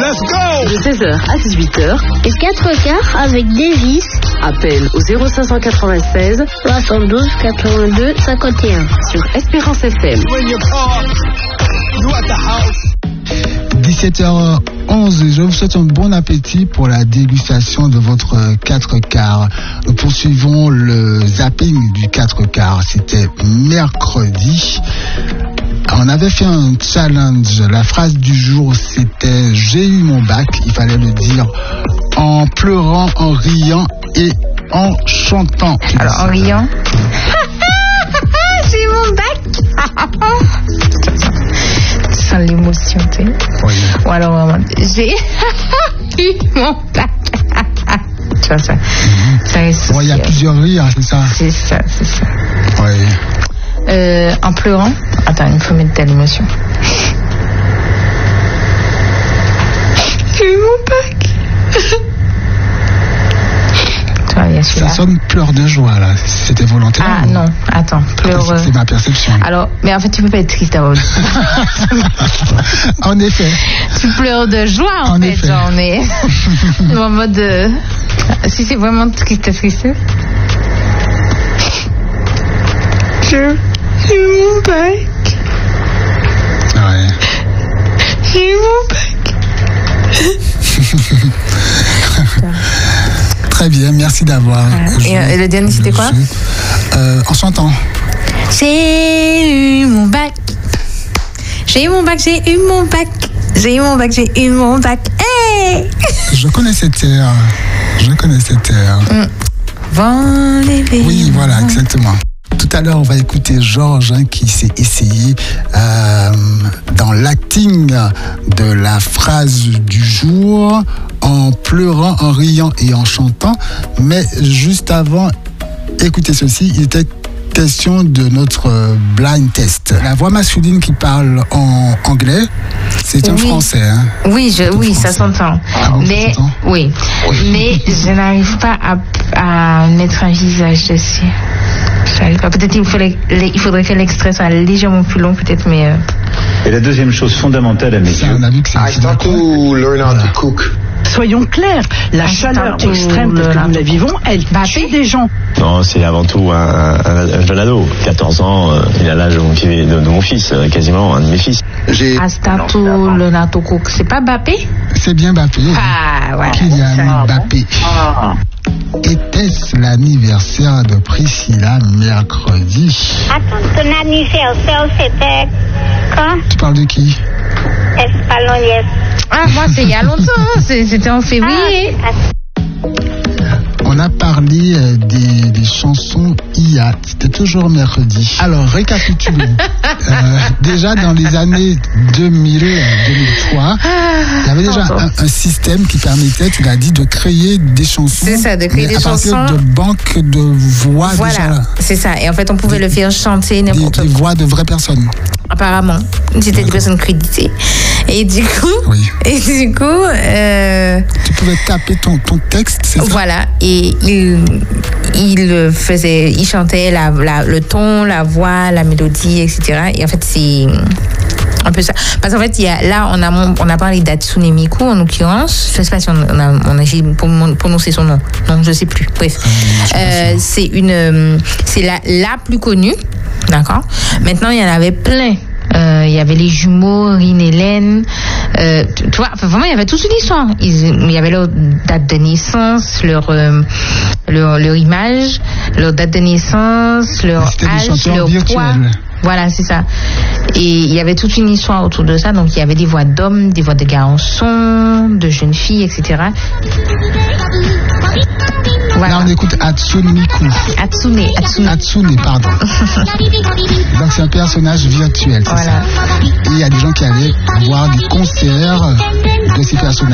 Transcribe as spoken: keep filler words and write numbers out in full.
Let's go! De seize heures à dix-huit heures. Les quatre quarts avec Davis. Appel au zéro cinq cent quatre-vingt-seize soixante-douze quatre-vingt-deux cinquante et un. Sur Espérance F M. When you call, you at the house. dix-sept heures onze, je vous souhaite un bon appétit pour la dégustation de votre quatre quarts. Nous poursuivons le zapping du quatre quarts. C'était mercredi. On avait fait un challenge. La phrase du jour, c'était « J'ai eu mon bac ». Il fallait le dire en pleurant, en riant et en chantant. Alors, en riant. J'ai eu mon bac. Sans l'émotion, tu sais. Oui. Ou alors, vraiment, j'ai eu mon bac. Tu vois ça. Mm-hmm. Ça reste. Bon, il y a plusieurs rires, c'est ça. C'est ça, c'est ça. Oui. Euh, en pleurant. Attends, il faut mettre de l'émotion. J'ai eu mon bac. Toi, il y a Ça celui-là. sonne pleurs de joie, là. C'était volontaire. Ah ou... non, attends, pleure. C'est ma perception. Alors, mais en fait, tu peux pas être triste à Aude. En effet. Tu pleures de joie, en, En fait. effet. Genre, on est en mode. Euh... Si c'est vraiment triste, triste. J'ai eu mon bac. Ouais. J'ai eu mon bac. Très bien, merci d'avoir. Et, euh, et le dernier, c'était quoi? euh, En chantant. J'ai eu mon bac. J'ai eu mon bac, j'ai eu mon bac. J'ai eu mon bac, j'ai eu mon bac. Hey! Je connais cette air. Je connais cette air. Mm. Vent l'éveil. Oui, voilà, exactement. Tout à l'heure, on va écouter Georges hein, qui s'est essayé euh, dans l'acting de la phrase du jour en pleurant, en riant et en chantant. Mais juste avant, écoutez ceci, il était question de notre blind test. La voix masculine qui parle en anglais, c'est un Oui. français. Hein. Oui, je, oui, ça s'entend. Ah bon, mais ça s'entend? oui, mais je n'arrive pas à, à mettre un visage dessus. J'arrive pas. Peut-être il faudrait, il faudrait que l'extrait soit légèrement plus long, peut-être, mais. Euh... Et la deuxième chose fondamentale à mes Ça, yeux. on a vu que c'est I start to learn how to cook. Soyons clairs, la chaleur Tantôt, extrême le- telle que nous la vivons, elle Bah, tue oui. des gens. Non, c'est avant tout un, un, un jeune ado. quatorze ans, euh, il a l'âge de mon, fils- de, de mon fils, euh, quasiment un de mes fils. J'ai Astato le Nato Cook, c'est pas Bappé? C'est bien Mbappé. Ah, ouais. Kylian Mbappé. Était-ce l'anniversaire de Priscilla mercredi? Attends, ton anniversaire, c'était quand? Tu parles de qui? Espalonier. Ah, moi, c'est il y a longtemps, c'est- c'était en février. Ah, On a parlé euh, des, des chansons I A. C'était toujours mercredi. Alors, récapitulons. euh, déjà, dans les années deux mille, deux mille trois, il y avait déjà un, un système qui permettait, tu l'as dit, de créer des chansons. C'est ça, de créer mais des à partir chansons. de banques de voix déjà Voilà, là. c'est ça. Et en fait, on pouvait le faire chanter Des, n'importe des quoi. voix de vraies personnes. Apparemment, c'était des personnes créditées. Et du coup, Oui. et du coup, euh, Tu pouvais taper ton, ton texte, c'est ça? voilà. Et il, il faisait, il chantait la, la, le ton, la voix, la mélodie, et cetera. Et en fait, c'est un peu ça. Parce qu'en fait, il y a, là, on a, mon- on a parlé d'Hatsune Miku, en l'occurrence. Je sais pas si on, on a, on a essayé de pron- prononcer son nom. Non, je sais plus. Bref. Euh, c'est une, euh, c'est la, la plus connue. D'accord? Maintenant, il y en avait plein. Euh, Il y avait les jumeaux, Rin et Len. Euh, tu tu vois, enfin, vraiment, il y avait toute une histoire. Ils- Il y avait leur date de naissance, leur, euh, leur, leur image, leur date de naissance, leur C'était des âge, chanteurs leur virtuels. poids. Voilà, c'est ça. Et il y avait toute une histoire autour de ça. Donc, il y avait des voix d'hommes, des voix de garçons, de jeunes filles, et cetera. Voilà. Là, on écoute Hatsune Miku. Hatsune, Hatsune. Hatsune, pardon. Donc, c'est un personnage virtuel, c'est Voilà. ça. Et il y a des gens qui allaient voir des concerts de ces personnages.